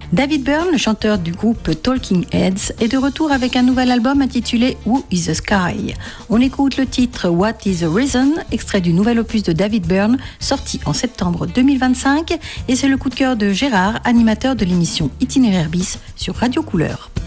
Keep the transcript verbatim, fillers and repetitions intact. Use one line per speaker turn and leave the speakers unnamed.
David Byrne, le chanteur du groupe Talking Heads, est de retour avec un nouvel album intitulé Who is the Sky. On écoute le titre What is the Reason, extrait du nouvel opus de David Byrne, sorti en septembre deux mille vingt-cinq, et c'est le coup de cœur de Gérard, animateur de l'émission Itinéraire Bis sur Radio Couleur.